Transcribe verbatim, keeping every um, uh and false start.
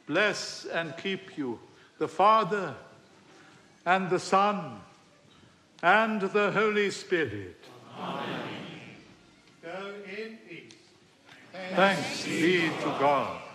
bless and keep you, the Father and the Son and the Holy Spirit. Amen. Go in peace. Thanks be to God.